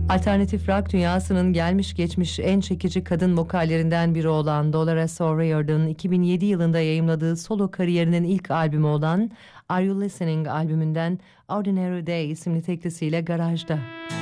Alternatif rock dünyasının gelmiş geçmiş en çekici kadın vokallerinden biri olan Dolores O'Riordan 2007 yılında yayımladığı solo kariyerinin ilk albümü olan Are You Listening albümünden Ordinary Day isimli teklisiyle garajda.